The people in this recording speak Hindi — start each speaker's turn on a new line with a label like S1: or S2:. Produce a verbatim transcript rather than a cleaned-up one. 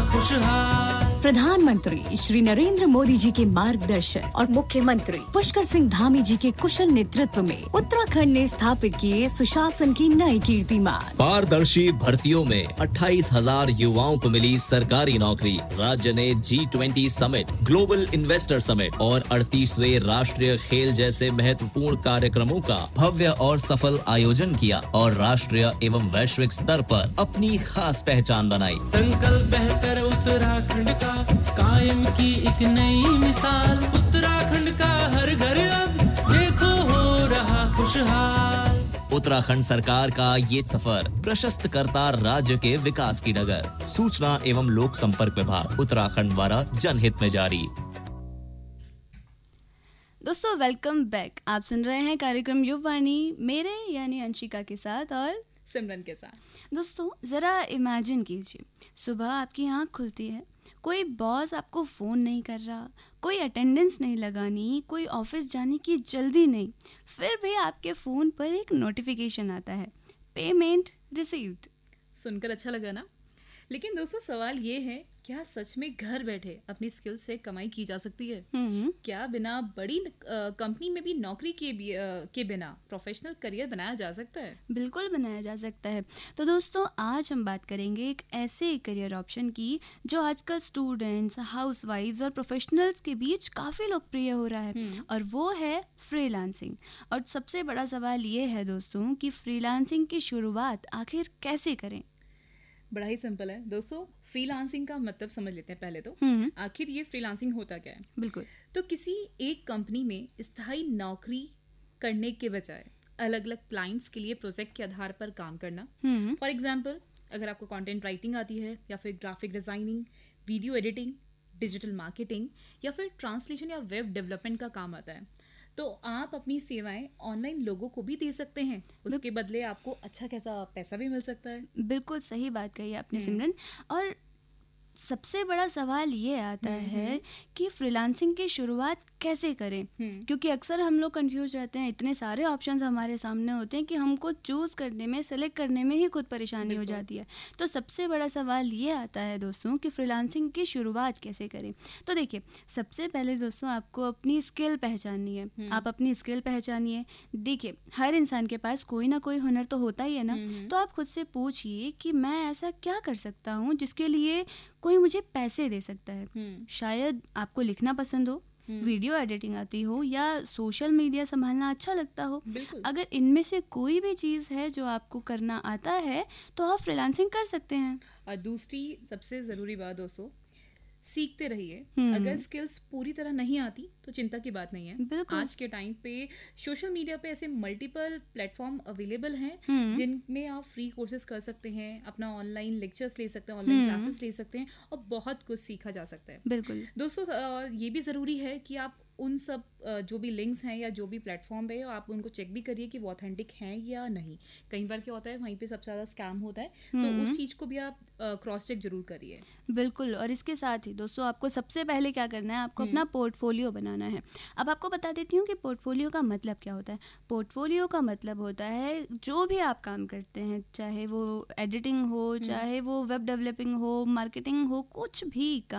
S1: खुशहाल।
S2: प्रधानमंत्री श्री नरेंद्र मोदी जी के मार्गदर्शन और मुख्यमंत्री पुष्कर सिंह धामी जी के कुशल नेतृत्व में उत्तराखंड ने स्थापित किए सुशासन की नई कीर्तिमान।
S3: पारदर्शी भर्तियों में अट्ठाईस हजार युवाओं को मिली सरकारी नौकरी। राज्य ने G twenty summit, global investor summit और अड़तीसवें राष्ट्रीय खेल जैसे महत्वपूर्ण कार्यक्रमों का भव्य और सफल आयोजन किया और राष्ट्रीय एवं वैश्विक स्तर पर अपनी खास पहचान बनाई।
S1: संकल्प बेहतर उत्तराखंड का, कायम की एक नई मिसाल। उत्तराखंड का हर घर अब देखो हो रहा खुशहाल।
S3: उत्तराखंड सरकार का ये सफर प्रशस्त करता राज्य के विकास की डगर। सूचना एवं लोक संपर्क विभाग उत्तराखंड द्वारा जनहित में जारी।
S4: दोस्तों वेलकम बैक। आप सुन रहे हैं कार्यक्रम युववाणी मेरे यानी अंशिका के साथ और
S5: सिमरन के साथ।
S4: दोस्तों ज़रा इमेजिन कीजिए, सुबह आपकी आँख खुलती है, कोई बॉस आपको फ़ोन नहीं कर रहा, कोई अटेंडेंस नहीं लगानी, कोई ऑफिस जाने की जल्दी नहीं, फिर भी आपके फ़ोन पर एक नोटिफिकेशन आता है, पेमेंट रिसीव्ड।
S5: सुनकर अच्छा लगा ना? लेकिन दोस्तों सवाल ये है, क्या सच में घर बैठे अपनी स्किल से कमाई की जा सकती है? क्या बिना बड़ी कंपनी में भी नौकरी के भी, आ, के बिना प्रोफेशनल करियर बनाया जा सकता है?
S4: बिल्कुल बनाया जा सकता है। तो दोस्तों आज हम बात करेंगे एक ऐसे करियर ऑप्शन की जो आजकल स्टूडेंट्स, हाउसवाइफ्स और प्रोफेशनल्स के बीच काफ़ी लोकप्रिय हो रहा है, और वो है फ्रीलांसिंग। और सबसे बड़ा सवाल ये है दोस्तों कि फ्रीलांसिंग की शुरुआत आखिर कैसे करें?
S5: बड़ा ही सिंपल है दोस्तों। फ्रीलांसिंग का मतलब समझ लेते हैं पहले तो। आखिर ये फ्रीलांसिंग होता क्या है?
S4: बिल्कुल।
S5: तो किसी एक कंपनी में स्थायी नौकरी करने के बजाय अलग अलग क्लाइंट्स के लिए प्रोजेक्ट के आधार पर काम करना। फॉर एग्जांपल, अगर आपको कंटेंट राइटिंग आती है या फिर graphic designing, video editing, digital marketing या फिर ट्रांसलेशन या वेब डेवलपमेंट का काम आता है, तो आप अपनी सेवाएं ऑनलाइन लोगों को भी दे सकते हैं। उसके बदले आपको अच्छा खासा पैसा भी मिल सकता है।
S4: बिल्कुल सही बात कही आपने सिमरन। और सबसे बड़ा सवाल ये आता है कि फ्रीलांसिंग की शुरुआत कैसे करें, क्योंकि अक्सर हम लोग कंफ्यूज रहते हैं। इतने सारे ऑप्शंस हमारे सामने होते हैं कि हमको चूज़ करने में, सेलेक्ट करने में ही खुद परेशानी हो जाती है। तो सबसे बड़ा सवाल ये आता है दोस्तों कि फ्रीलांसिंग की शुरुआत कैसे करें। तो देखिए, सबसे पहले दोस्तों आपको अपनी स्किल पहचाननी है। आप अपनी स्किल पहचानिए। देखिए, हर इंसान के पास कोई ना कोई हुनर तो होता ही है ना। तो आप खुद से पूछिए कि मैं ऐसा क्या कर सकता हूँ जिसके लिए कोई मुझे पैसे दे सकता है। शायद आपको लिखना पसंद हो, वीडियो एडिटिंग आती हो या सोशल मीडिया संभालना अच्छा लगता हो। अगर इनमें से कोई भी चीज़ है जो आपको करना आता है तो आप फ्रीलांसिंग कर सकते हैं।
S5: और दूसरी सबसे ज़रूरी बात दोस्तों, सीखते रहिए। अगर स्किल्स पूरी तरह नहीं आती तो चिंता की बात नहीं है। आज के टाइम पे सोशल मीडिया पे ऐसे मल्टीपल प्लेटफॉर्म अवेलेबल हैं जिनमें आप फ्री कोर्सेज कर सकते हैं, अपना ऑनलाइन लेक्चर्स ले सकते हैं, ऑनलाइन क्लासेस ले सकते हैं और बहुत कुछ सीखा जा सकता है।
S4: बिल्कुल
S5: दोस्तों, ये भी ज़रूरी है कि आप उन सब जो भी लिंक्स हैं या जो भी प्लेटफॉर्म है आप उनको चेक भी करिए कि वो ऑथेंटिक हैं या नहीं। कई बार क्या होता है, वहीं पे सबसे ज़्यादा स्कैम होता है, तो उस चीज़ को भी आप क्रॉस चेक जरूर करिए।
S4: बिल्कुल। और इसके साथ ही दोस्तों आपको सबसे पहले क्या करना है, आपको अपना पोर्टफोलियो बनाना है। अब आपको बता देती हूँ कि पोर्टफोलियो का मतलब क्या होता है। पोर्टफोलियो का मतलब होता है जो भी आप काम करते हैं, चाहे वो एडिटिंग हो, चाहे वो वेब डेवलपिंग हो, मार्केटिंग हो, कुछ भी काम